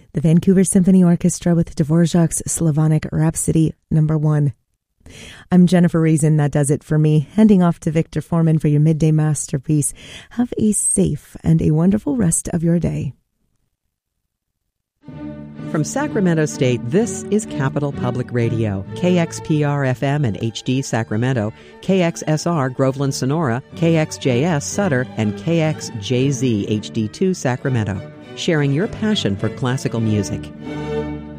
the Vancouver Symphony Orchestra with Dvorak's Slavonic Rhapsody No. 1. I'm Jennifer Reason. That does it for me. Handing off to Victor Foreman for your midday masterpiece. Have a safe and a wonderful rest of your day. From Sacramento State, this is Capital Public Radio, KXPR-FM and HD Sacramento, KXSR Groveland Sonora, KXJS Sutter, and KXJZ HD2 Sacramento, sharing your passion for classical music.